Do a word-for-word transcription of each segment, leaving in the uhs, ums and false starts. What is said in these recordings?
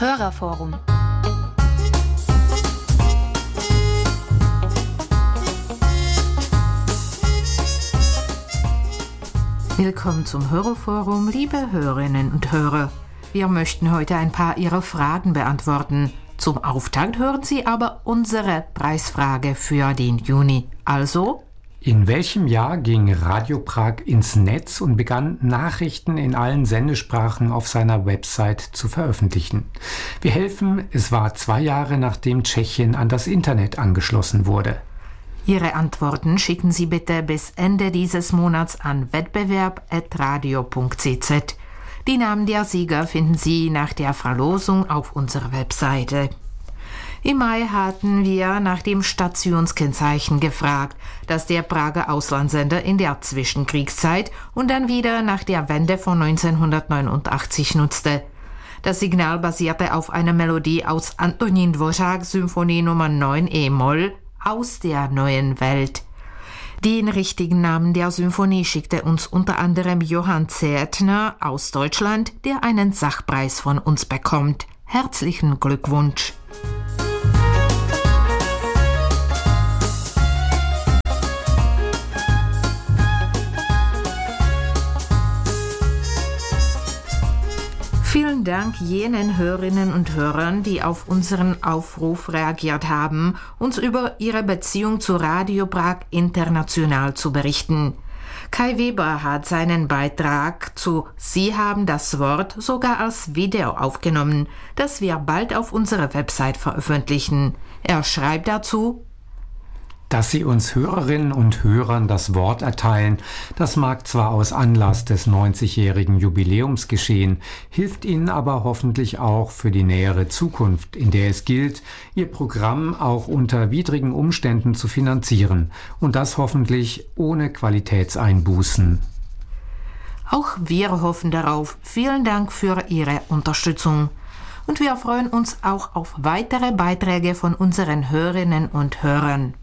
Hörerforum. Willkommen zum Hörerforum, liebe Hörerinnen und Hörer. Wir möchten heute ein paar Ihrer Fragen beantworten. Zum Auftakt hören Sie aber unsere Preisfrage für den Juni. Also: In welchem Jahr ging Radio Prag ins Netz und begann, Nachrichten in allen Sendesprachen auf seiner Website zu veröffentlichen? Wir helfen, es war zwei Jahre nachdem Tschechien an das Internet angeschlossen wurde. Ihre Antworten schicken Sie bitte bis Ende dieses Monats an wettbewerb at radio punkt c z. Die Namen der Sieger finden Sie nach der Verlosung auf unserer Webseite. Im Mai hatten wir nach dem Stationskennzeichen gefragt, das der Prager Auslandssender in der Zwischenkriegszeit und dann wieder nach der Wende von neunzehnhundertneunundachtzig nutzte. Das Signal basierte auf einer Melodie aus Antonín Dvořák Symphonie Nummer neun E-Moll aus der neuen Welt. Den richtigen Namen der Symphonie schickte uns unter anderem Johann Zärtner aus Deutschland, der einen Sachpreis von uns bekommt. Herzlichen Glückwunsch! Vielen Dank jenen Hörerinnen und Hörern, die auf unseren Aufruf reagiert haben, uns über ihre Beziehung zu Radio Prag International zu berichten. Kai Weber hat seinen Beitrag zu Sie haben das Wort sogar als Video aufgenommen, das wir bald auf unserer Website veröffentlichen. Er schreibt dazu: Dass Sie uns Hörerinnen und Hörern das Wort erteilen, das mag zwar aus Anlass des neunzigjährigen Jubiläums geschehen, hilft Ihnen aber hoffentlich auch für die nähere Zukunft, in der es gilt, Ihr Programm auch unter widrigen Umständen zu finanzieren und das hoffentlich ohne Qualitätseinbußen. Auch wir hoffen darauf. Vielen Dank für Ihre Unterstützung. Und wir freuen uns auch auf weitere Beiträge von unseren Hörerinnen und Hörern.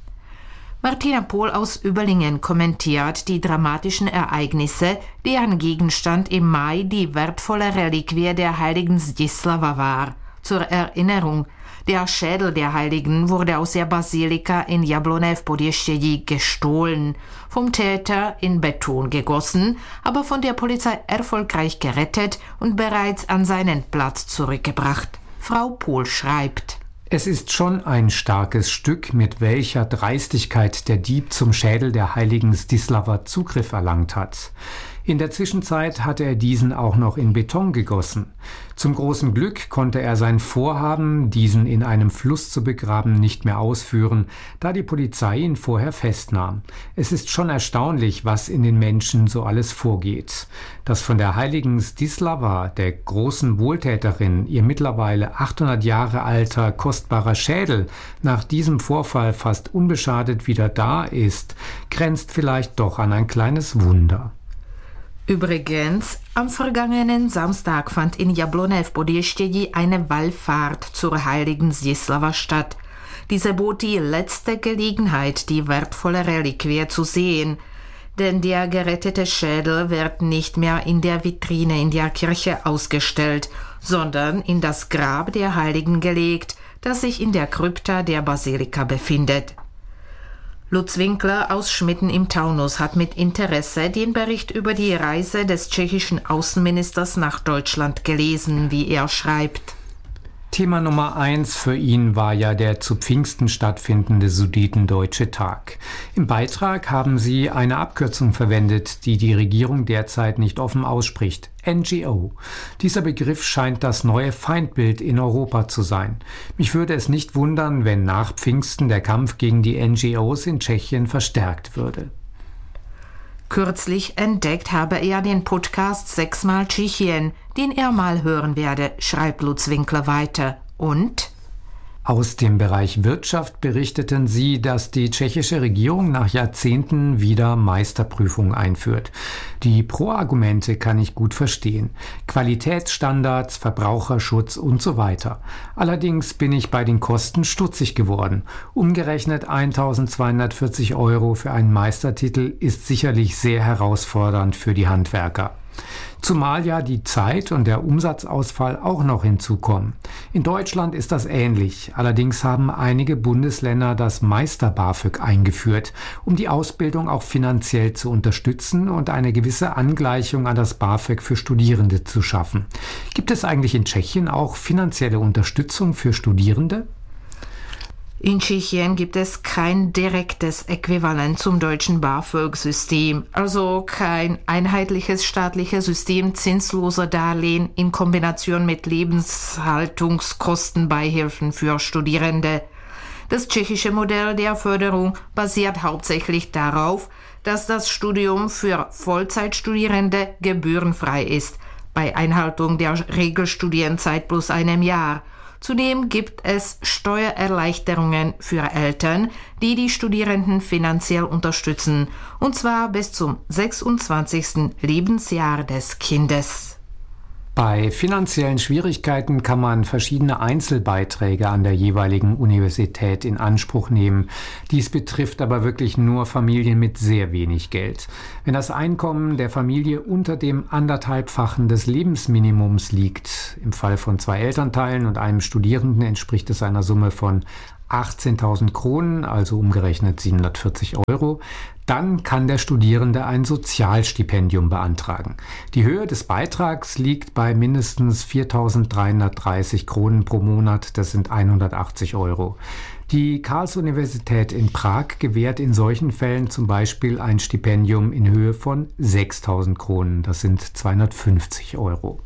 Martina Pohl aus Überlingen kommentiert die dramatischen Ereignisse, deren Gegenstand im Mai die wertvolle Reliquie der heiligen Zdislava war. Zur Erinnerung, der Schädel der Heiligen wurde aus der Basilika in Jablonné v Podještědí gestohlen, vom Täter in Beton gegossen, aber von der Polizei erfolgreich gerettet und bereits an seinen Platz zurückgebracht. Frau Pohl schreibt: Es ist schon ein starkes Stück, mit welcher Dreistigkeit der Dieb zum Schädel der heiligen Zdislava Zugriff erlangt hat. In der Zwischenzeit hatte er diesen auch noch in Beton gegossen. Zum großen Glück konnte er sein Vorhaben, diesen in einem Fluss zu begraben, nicht mehr ausführen, da die Polizei ihn vorher festnahm. Es ist schon erstaunlich, was in den Menschen so alles vorgeht. Dass von der heiligen Zdislava, der großen Wohltäterin, ihr mittlerweile achthundert Jahre alter, kostbarer Schädel nach diesem Vorfall fast unbeschadet wieder da ist, grenzt vielleicht doch an ein kleines Wunder. Übrigens, am vergangenen Samstag fand in Jablonné v Podještědí eine Wallfahrt zur heiligen Zdislava statt. Diese bot die letzte Gelegenheit, die wertvolle Reliquie zu sehen, denn der gerettete Schädel wird nicht mehr in der Vitrine in der Kirche ausgestellt, sondern in das Grab der Heiligen gelegt, das sich in der Krypta der Basilika befindet. Lutz Winkler aus Schmitten im Taunus hat mit Interesse den Bericht über die Reise des tschechischen Außenministers nach Deutschland gelesen, wie er schreibt. Thema Nummer eins für ihn war ja der zu Pfingsten stattfindende Sudetendeutsche Tag. Im Beitrag haben Sie eine Abkürzung verwendet, die die Regierung derzeit nicht offen ausspricht. N G O. Dieser Begriff scheint das neue Feindbild in Europa zu sein. Mich würde es nicht wundern, wenn nach Pfingsten der Kampf gegen die N G Os in Tschechien verstärkt würde. Kürzlich entdeckt habe er den Podcast Sechsmal Tschechien, den er mal hören werde, schreibt Lutz Winkler weiter. Und? Aus dem Bereich Wirtschaft berichteten sie, dass die tschechische Regierung nach Jahrzehnten wieder Meisterprüfungen einführt. Die Pro-Argumente kann ich gut verstehen. Qualitätsstandards, Verbraucherschutz und so weiter. Allerdings bin ich bei den Kosten stutzig geworden. Umgerechnet eintausendzweihundertvierzig Euro für einen Meistertitel ist sicherlich sehr herausfordernd für die Handwerker. Zumal ja die Zeit und der Umsatzausfall auch noch hinzukommen. In Deutschland ist das ähnlich. Allerdings haben einige Bundesländer das Meister-BAföG eingeführt, um die Ausbildung auch finanziell zu unterstützen und eine gewisse Angleichung an das BAföG für Studierende zu schaffen. Gibt es eigentlich in Tschechien auch finanzielle Unterstützung für Studierende? In Tschechien gibt es kein direktes Äquivalent zum deutschen BAföG-System, also kein einheitliches staatliches System zinsloser Darlehen in Kombination mit Lebenshaltungskostenbeihilfen für Studierende. Das tschechische Modell der Förderung basiert hauptsächlich darauf, dass das Studium für Vollzeitstudierende gebührenfrei ist, bei Einhaltung der Regelstudienzeit plus einem Jahr. Zudem gibt es Steuererleichterungen für Eltern, die die Studierenden finanziell unterstützen, und zwar bis zum sechsundzwanzigsten Lebensjahr des Kindes. Bei finanziellen Schwierigkeiten kann man verschiedene Einzelbeiträge an der jeweiligen Universität in Anspruch nehmen. Dies betrifft aber wirklich nur Familien mit sehr wenig Geld. Wenn das Einkommen der Familie unter dem anderthalbfachen des Lebensminimums liegt, im Fall von zwei Elternteilen und einem Studierenden entspricht es einer Summe von achtzehntausend Kronen, also umgerechnet siebenhundertvierzig Euro, dann kann der Studierende ein Sozialstipendium beantragen. Die Höhe des Beitrags liegt bei mindestens viertausenddreihundertdreißig Kronen pro Monat, das sind hundertachtzig Euro. Die Karls-Universität in Prag gewährt in solchen Fällen zum Beispiel ein Stipendium in Höhe von sechstausend Kronen, das sind zweihundertfünfzig Euro.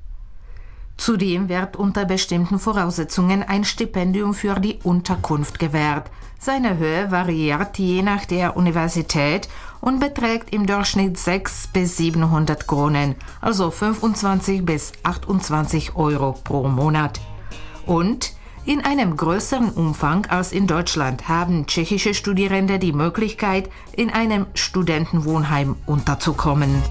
Zudem wird unter bestimmten Voraussetzungen ein Stipendium für die Unterkunft gewährt. Seine Höhe variiert je nach der Universität und beträgt im Durchschnitt sechshundert bis siebenhundert Kronen, also fünfundzwanzig bis achtundzwanzig Euro pro Monat. Und in einem größeren Umfang als in Deutschland haben tschechische Studierende die Möglichkeit, in einem Studentenwohnheim unterzukommen.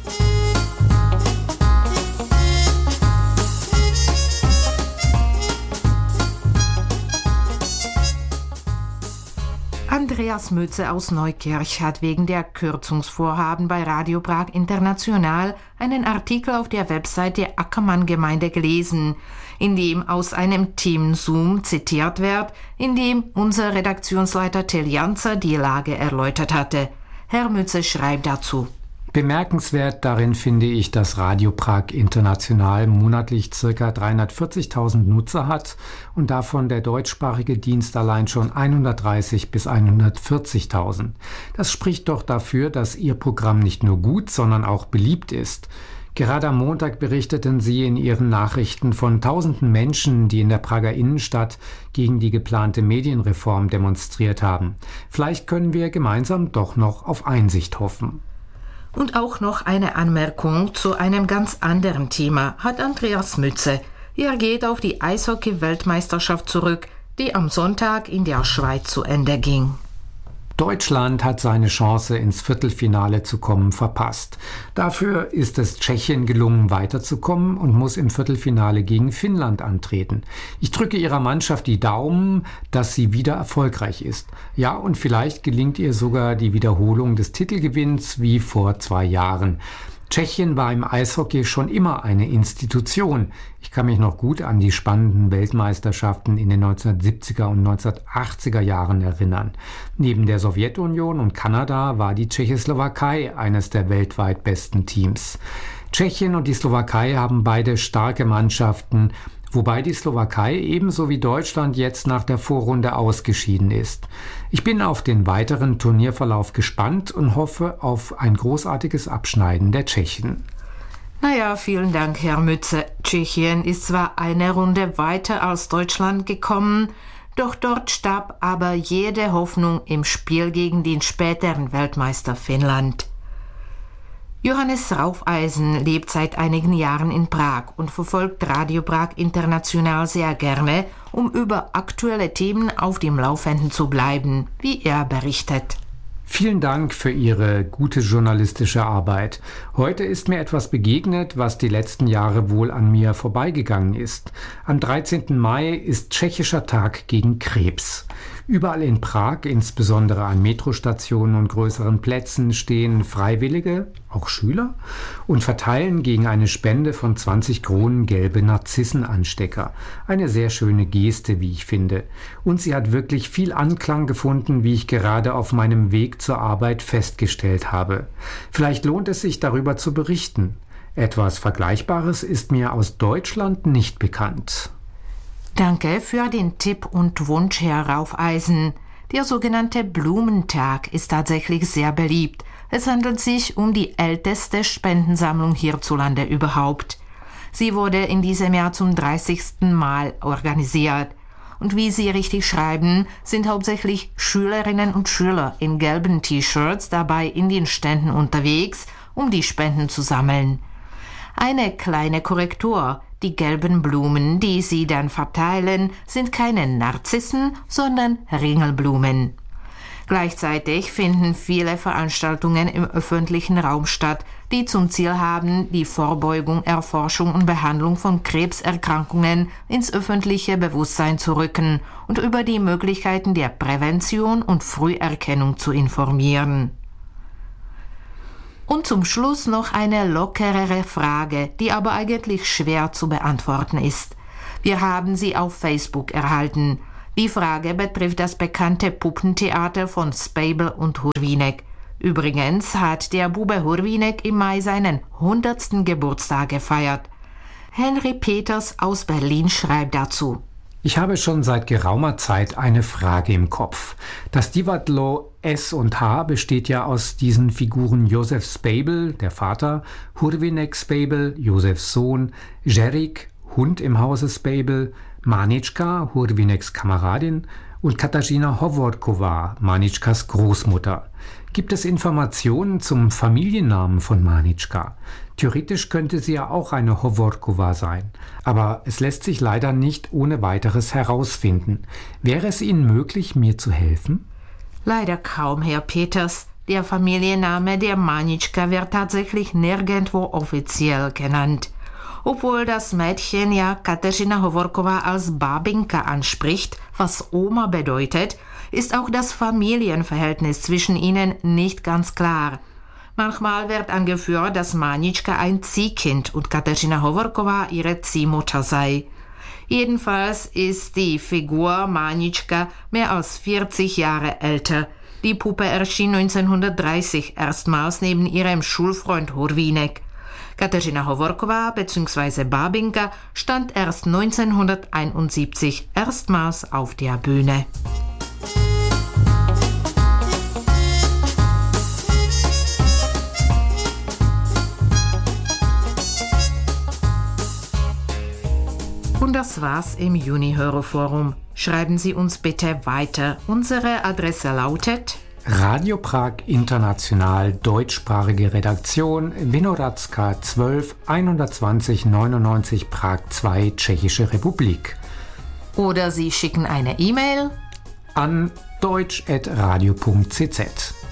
Andreas Mütze aus Neukirch hat wegen der Kürzungsvorhaben bei Radio Prag International einen Artikel auf der Website der Ackermann-Gemeinde gelesen, in dem aus einem Team-Zoom zitiert wird, in dem unser Redaktionsleiter Till Janzer die Lage erläutert hatte. Herr Mütze schreibt dazu: Bemerkenswert darin finde ich, dass Radio Prag International monatlich ca. dreihundertvierzigtausend Nutzer hat und davon der deutschsprachige Dienst allein schon hundertdreißig bis hundertvierzigtausend. Das spricht doch dafür, dass Ihr Programm nicht nur gut, sondern auch beliebt ist. Gerade am Montag berichteten Sie in Ihren Nachrichten von tausenden Menschen, die in der Prager Innenstadt gegen die geplante Medienreform demonstriert haben. Vielleicht können wir gemeinsam doch noch auf Einsicht hoffen. Und auch noch eine Anmerkung zu einem ganz anderen Thema hat Andreas Mütze. Er geht auf die Eishockey-Weltmeisterschaft zurück, die am Sonntag in der Schweiz zu Ende ging. Deutschland hat seine Chance, ins Viertelfinale zu kommen, verpasst. Dafür ist es Tschechien gelungen, weiterzukommen und muss im Viertelfinale gegen Finnland antreten. Ich drücke ihrer Mannschaft die Daumen, dass sie wieder erfolgreich ist. Ja, und vielleicht gelingt ihr sogar die Wiederholung des Titelgewinns wie vor zwei Jahren. Tschechien war im Eishockey schon immer eine Institution. Ich kann mich noch gut an die spannenden Weltmeisterschaften in den neunzehnhundertsiebziger und neunzehnhundertachtziger Jahren erinnern. Neben der Sowjetunion und Kanada war die Tschechoslowakei eines der weltweit besten Teams. Tschechien und die Slowakei haben beide starke Mannschaften, wobei die Slowakei ebenso wie Deutschland jetzt nach der Vorrunde ausgeschieden ist. Ich bin auf den weiteren Turnierverlauf gespannt und hoffe auf ein großartiges Abschneiden der Tschechen. Naja, vielen Dank, Herr Mütze. Tschechien ist zwar eine Runde weiter als Deutschland gekommen, doch dort starb aber jede Hoffnung im Spiel gegen den späteren Weltmeister Finnland. Johannes Raufeisen lebt seit einigen Jahren in Prag und verfolgt Radio Prag International sehr gerne, um über aktuelle Themen auf dem Laufenden zu bleiben, wie er berichtet. Vielen Dank für Ihre gute journalistische Arbeit. Heute ist mir etwas begegnet, was die letzten Jahre wohl an mir vorbeigegangen ist. Am dreizehnten Mai ist Tschechischer Tag gegen Krebs. Überall in Prag, insbesondere an Metrostationen und größeren Plätzen, stehen Freiwillige, auch Schüler, und verteilen gegen eine Spende von zwanzig Kronen gelbe Narzissenanstecker. Eine sehr schöne Geste, wie ich finde. Und sie hat wirklich viel Anklang gefunden, wie ich gerade auf meinem Weg zur Arbeit festgestellt habe. Vielleicht lohnt es sich, darüber zu berichten. Etwas Vergleichbares ist mir aus Deutschland nicht bekannt. Danke für den Tipp und Wunsch, Herr Raufeisen. Der sogenannte Blumentag ist tatsächlich sehr beliebt. Es handelt sich um die älteste Spendensammlung hierzulande überhaupt. Sie wurde in diesem Jahr zum dreißigsten Mal organisiert. Und wie Sie richtig schreiben, sind hauptsächlich Schülerinnen und Schüler in gelben T-Shirts dabei in den Ständen unterwegs, um die Spenden zu sammeln. Eine kleine Korrektur: Die gelben Blumen, die sie dann verteilen, sind keine Narzissen, sondern Ringelblumen. Gleichzeitig finden viele Veranstaltungen im öffentlichen Raum statt, die zum Ziel haben, die Vorbeugung, Erforschung und Behandlung von Krebserkrankungen ins öffentliche Bewusstsein zu rücken und über die Möglichkeiten der Prävention und Früherkennung zu informieren. Und zum Schluss noch eine lockerere Frage, die aber eigentlich schwer zu beantworten ist. Wir haben sie auf Facebook erhalten. Die Frage betrifft das bekannte Puppentheater von Spejbl und Hurvínek. Übrigens hat der Bube Hurvínek im Mai seinen hundertsten Geburtstag gefeiert. Henry Peters aus Berlin schreibt dazu: Ich habe schon seit geraumer Zeit eine Frage im Kopf. Das Divadlo S und H besteht ja aus diesen Figuren Josef Spejbl, der Vater, Hurvínek Spejbl, Josefs Sohn, Jerik, Hund im Hause Spejbl, Manitschka, Hurvíneks Kameradin, und Katarzyna Hovorková, Manitschkas Großmutter. Gibt es Informationen zum Familiennamen von Manitschka? Theoretisch könnte sie ja auch eine Hovorková sein, aber es lässt sich leider nicht ohne weiteres herausfinden. Wäre es Ihnen möglich, mir zu helfen? Leider kaum, Herr Peters. Der Familienname der Manitschka wird tatsächlich nirgendwo offiziell genannt. Obwohl das Mädchen ja Kateřina Hovorková als Babinka anspricht, was Oma bedeutet, ist auch das Familienverhältnis zwischen ihnen nicht ganz klar. Manchmal wird angeführt, dass Manitschka ein Ziehkind und Kateřina Hovorková ihre Ziehmutter sei. Jedenfalls ist die Figur Manitschka mehr als vierzig Jahre älter. Die Puppe erschien neunzehnhundertdreißig erstmals neben ihrem Schulfreund Hurvínek. Kateřina Hovorková bzw. Babinka stand erst neunzehnhunderteinundsiebzig erstmals auf der Bühne. Und das war's im Juni-Hörerforum. Schreiben Sie uns bitte weiter. Unsere Adresse lautet Radio Prag International, deutschsprachige Redaktion, Vinohradská zwölf, hundertzwanzig neunundneunzig, Prag zwei, Tschechische Republik. Oder Sie schicken eine E-Mail an deutsch at radio punkt c z.